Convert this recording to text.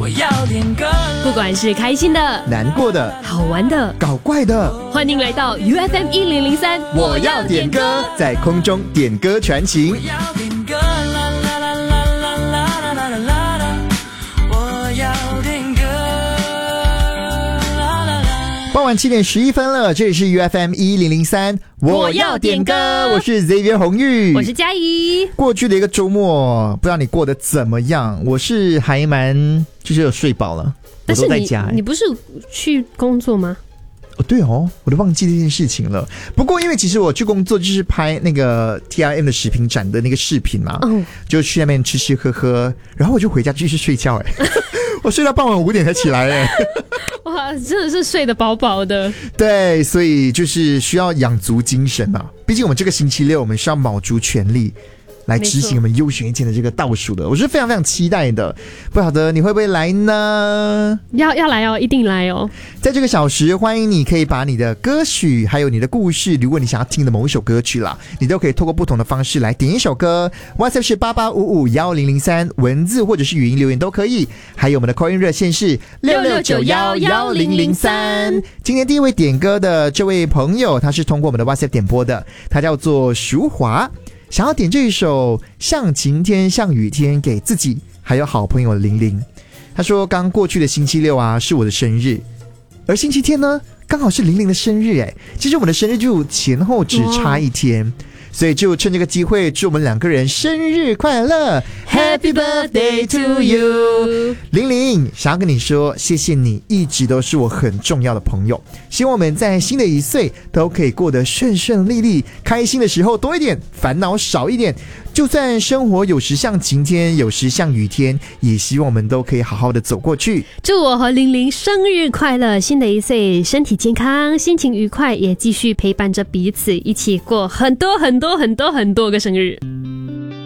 我要点歌。 不管是开心的、 难过的、 好玩的、 搞怪的， 欢迎来到 UFM 1003， 我要点歌，在空中点歌传情。 我要点歌，啦啦啦啦啦啦啦啦啦啦，我要点歌，啦啦啦。 傍晚7点11分了，这里是 UFM 1003，我要点歌，我是 Xavier 红玉， 我是嘉怡。 过去的一个周末，不知道你过得怎么样？我是还蛮就是有睡饱了，我都在家。 你不是去工作吗？ 哦，对哦，我都忘记这件事情了。不过因为其实我去工作就是拍那个 TRM 的食品展的那个视频嘛，就去那边吃吃喝喝，然后我就回家继续睡觉我睡到傍晚5点才起来哇，真的是睡得饱饱的。 对，所以就是需要养足精神啊。毕竟我们这个星期六我们是要卯足全力来执行我们优选一天的这个倒数的，我是非常非常期待的。不晓得你会不会来呢？ 要来哦，一定来哦。 在这个小时，欢迎你可以把你的歌曲还有你的故事，如果你想要听的某一首歌曲啦，你都可以透过不同的方式来点一首歌。 WhatsApp 是88551003，文字或者是语音留言都可以，还有我们的 call in 热线是66911003。今天第一位点歌的这位朋友，他是通过我们的 WhatsApp 点播的，他叫做淑华，想要点这一首像晴天像雨天给自己还有好朋友玲玲。他说刚过去的星期六啊是我的生日，而星期天呢刚好是玲玲的生日其实我们的生日就前后只差一天，所以就趁这个机会祝我们2个人生日快乐 Happy birthday to you。 玲玲想要跟你说谢谢你一直都是我很重要的朋友，希望我们在新的一岁都可以过得顺顺利利，开心的时候多一点，烦恼少一点，就算生活有时像晴天有时像雨天，也希望我们都可以好好的走过去。 祝我和玲玲生日快乐，新的一岁身体健康，心情愉快，也继续陪伴着彼此，一起过很多个生日。